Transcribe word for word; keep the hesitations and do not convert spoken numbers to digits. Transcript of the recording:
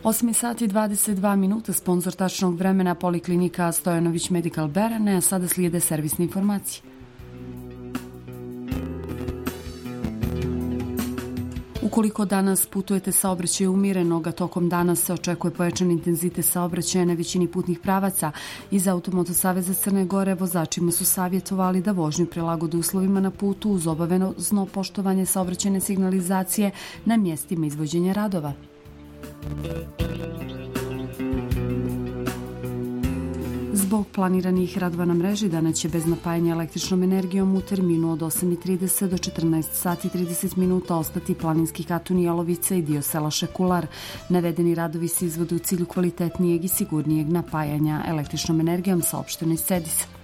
osam sati i dvadeset dva minuta, sponsor tačnog vremena Poliklinika Stojanović Medical Berane, a sada slijede servisne informacije. Ukoliko danas putujete saobraćaj umirenog, a tokom dana se očekuje pojačan intenzitet saobraćaja na većini putnih pravaca, iz Automoto saveza Crne Gore vozačima su savjetovali da vožnju prilagode uslovima na putu uz obavezno poštovanje saobraćajne signalizacije na mjestima izvođenja radova. Zbog planiranih radova na mreži dana će bez napajanja električnom energijom u terminu od osam i trideset do četrnaest sati i trideset minuta ostati planinski Katun i Jalovica i dio sela Šekular. Navedeni radovi se izvode u cilju kvalitetnijeg i sigurnijeg napajanja električnom energijom, saopšteno iz Cedisa.